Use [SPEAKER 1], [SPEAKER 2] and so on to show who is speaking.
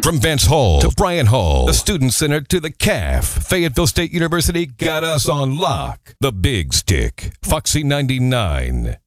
[SPEAKER 1] From Vance Hall to Bryan Hall, the Student Center to the CAF, Fayetteville State University got us on lock. The Big Stick, Foxy 99.